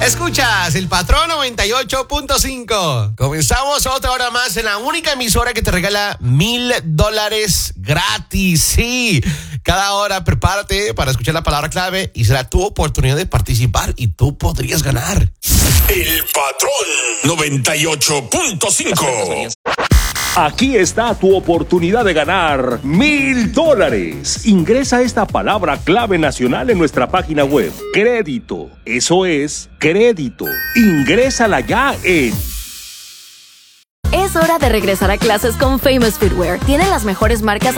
Escuchas el Patrón 98.5. Comenzamos otra hora más en la única emisora que te regala $1,000 gratis. Sí, cada hora prepárate para escuchar la palabra clave y será tu oportunidad de participar y tú podrías ganar. El Patrón 98.5. Aquí está tu oportunidad de ganar $1,000. Ingresa esta palabra clave nacional en nuestra página web. Crédito. Eso es crédito. Ingrésala ya en... Es hora de regresar a clases con Famous Footwear. Tienen las mejores marcas